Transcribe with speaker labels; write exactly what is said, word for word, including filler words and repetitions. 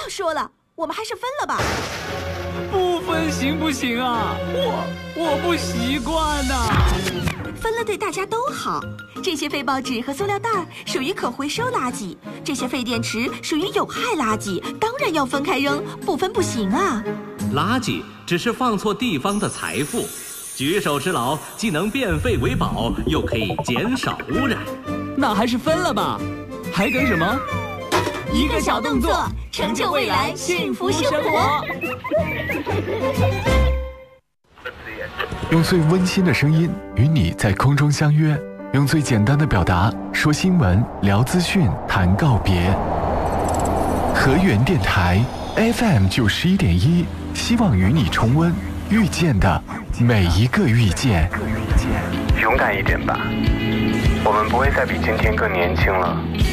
Speaker 1: 要说了，我们还是分了吧。
Speaker 2: 不分行不行啊？我我不习惯呐、啊。
Speaker 1: 分了对大家都好。这些废报纸和塑料袋属于可回收垃圾，这些废电池属于有害垃圾，当然要分开扔，不分不行啊。
Speaker 3: 垃圾只是放错地方的财富，举手之劳既能变废为宝，又可以减少污染。
Speaker 2: 那还是分了吧，还等什么？
Speaker 1: 一个小动作，成就未来幸福生活。
Speaker 4: 用最温馨的声音与你在空中相约，用最简单的表达说新闻、聊资讯、谈告别。河源电台 F M 九十一点一，希望与你重温遇见的每一个遇见。
Speaker 5: 勇敢一点吧，我们不会再比今天更年轻了。